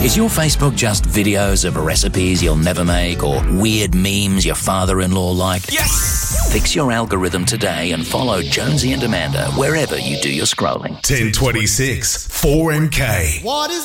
Is your Facebook just videos of recipes you'll never make or weird memes your father-in-law liked? Yes! Fix your algorithm today and follow Jonesy and Amanda wherever you do your scrolling. 1026 4MK. What is